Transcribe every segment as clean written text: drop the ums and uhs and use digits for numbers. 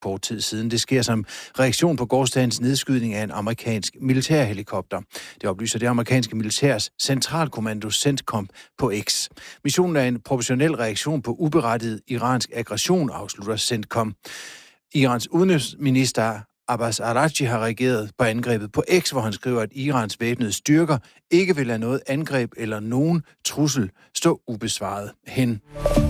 kort tid siden. Det sker som reaktion på gårsdagens nedskydning af en amerikansk militærhelikopter. Det oplyser det amerikanske militærs centralkommando CENTCOM på X. Missionen er en proportionel reaktion på uberettiget iransk aggression, afslutter CENTCOM. Irans udenrigsminister Abbas Araghchi har reageret på angrebet på X, hvor han skriver, at Irans væbnede styrker ikke vil lade noget angreb eller nogen trussel stå ubesvaret hen.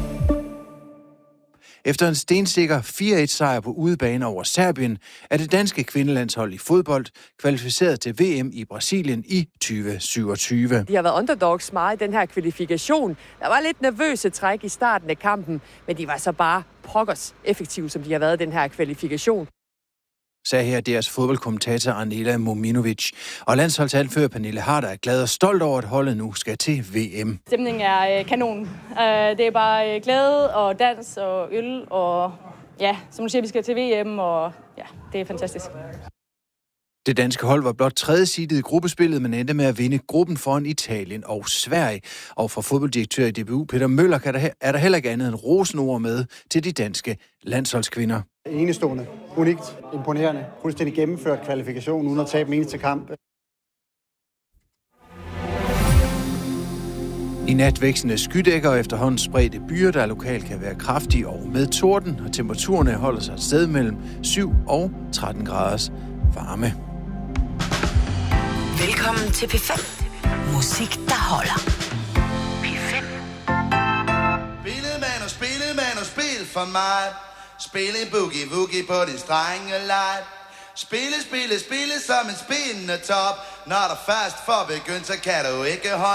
Efter en stensikker 4-1-sejr på udebane over Serbien, er det danske kvindelandshold i fodbold kvalificeret til VM i Brasilien i 2027. De har været underdogs meget i den her kvalifikation. Der var lidt nervøse træk i starten af kampen, men de var så bare pokkers effektive, som de har været i den her kvalifikation. Sagde her deres fodboldkommentator Anela Mominovic. Og landsholdsanfører Pernille Harder er glad og stolt over, at holdet nu skal til VM. Stemningen er kanon. Det er bare glæde og dans og øl, og ja, som du siger, vi skal til VM, og ja, det er fantastisk. Det danske hold var blot tredje seedet i gruppespillet, men endte med at vinde gruppen foran Italien og Sverige. Og fra fodbolddirektør i DBU, Peter Møller, er der heller ikke andet end rosenord med til de danske landsholdskvinder. Enestående, unikt, imponerende, fuldstændig gennemført kvalifikation uden at tabe den eneste kamp. I nat vækstende skydækker og efterhånden spredte byer, der lokalt kan være kraftige og med torden, og temperaturerne holder sig et sted mellem 7 og 13 graders varme. Velkommen til P5. Musik, der holder. P5. Spille og spil for mig. Spille boogie på din strengelej. Spille som en spindende top. Når der først får begyndt, så kan du ikke holde.